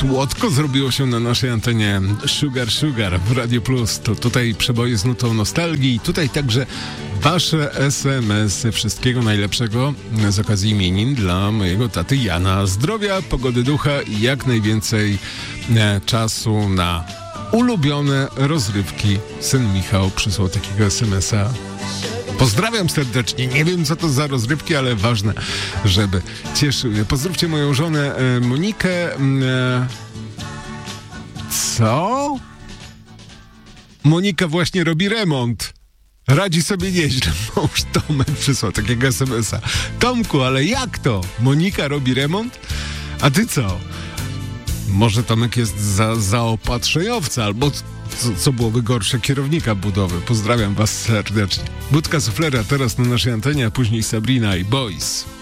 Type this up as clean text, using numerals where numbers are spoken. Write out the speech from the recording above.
Słodko zrobiło się na naszej antenie. Sugar Sugar w Radio Plus. To tutaj przeboje z nutą nostalgii. Tutaj także wasze SMS-y. Wszystkiego najlepszego z okazji imienin dla mojego taty Jana. Zdrowia, pogody ducha i jak najwięcej czasu na ulubione rozrywki. Syn Michał przysłał takiego SMS-a. Pozdrawiam serdecznie. Nie wiem, co to za rozrywki, ale ważne, żeby cieszyły. Pozdrówcie moją żonę Monikę. Co? Monika właśnie robi remont. Radzi sobie nieźle. Mąż Tomek przysłał takiego SMS-a. Tomku, ale jak to? Monika robi remont? A ty co? Może Tomek jest zaopatrzeniowca, albo co byłoby gorsze, kierownika budowy. Pozdrawiam was serdecznie. Budka Suflera teraz na naszej antenie, a później Sabrina i Boys.